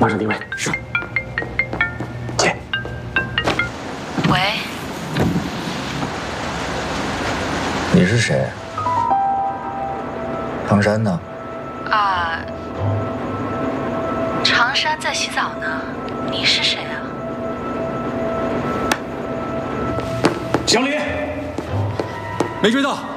马上定位。是。接。 喂。 你是谁？唐山呢？ 长山在洗澡呢。你是谁啊？ 小李， 没追到。